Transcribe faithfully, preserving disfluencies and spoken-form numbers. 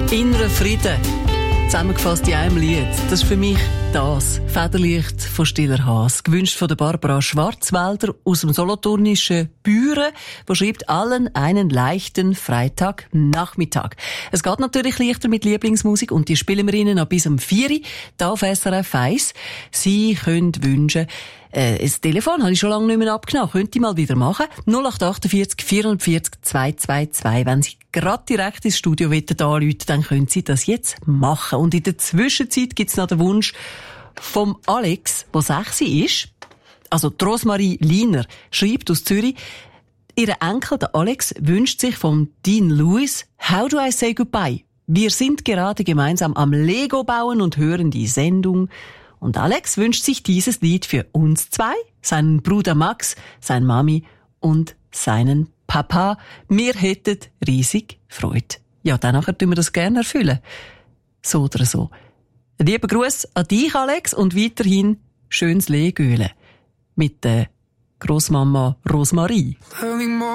Innerer Frieden. Zusammengefasst in einem Lied. Das ist für mich das. Federlicht von Stiller Haas. Gewünscht von der Barbara Schwarzwälder aus dem solothurnischen Büren, die schreibt, allen einen leichten Freitagnachmittag. Es geht natürlich leichter mit Lieblingsmusik und die spielen wir Ihnen noch bis um vier Uhr hier auf S R F eins. Sie können wünschen, äh, das Telefon habe ich schon lange nicht mehr abgenommen. Könnt ihr mal wieder machen. null acht achtundvierzig vierundvierzig zweihundertzweiundzwanzig. Wenn Sie gerade direkt ins Studio anrufen, dann können Sie das jetzt machen. Und in der Zwischenzeit gibt es noch den Wunsch vom Alex, der sechs ist. Also die Rosmarie Liner schreibt aus Zürich, ihr Enkel, der Alex, wünscht sich von Dean Lewis How Do I Say Goodbye? Wir sind gerade gemeinsam am Lego bauen und hören die Sendung. Und Alex wünscht sich dieses Lied für uns zwei, seinen Bruder Max, seine Mami und seinen Papa. Wir hätten riesig Freude. Ja, dann tun wir das gerne erfüllen. So oder so. Lieber Gruß an dich, Alex, und weiterhin schönes Legöle mit der Grossmama Rosmarie.